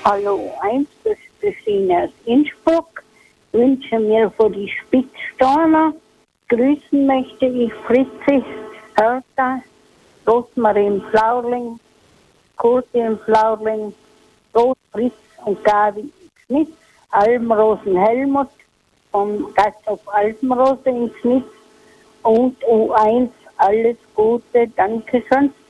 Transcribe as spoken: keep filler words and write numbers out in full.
Hallo eins, das ist Christine aus Innsbruck. Wünsche mir für die Spitzstorner. Grüßen möchte ich Fritzi, Hertha, Rosmarin Flaurling, Kurtin Flaurling, Rot Fritz und Gabi Schmidt, Almrosen Helmut vom Gasthof Alpenrose in Schmidt und U eins. Alles Gute, danke schön.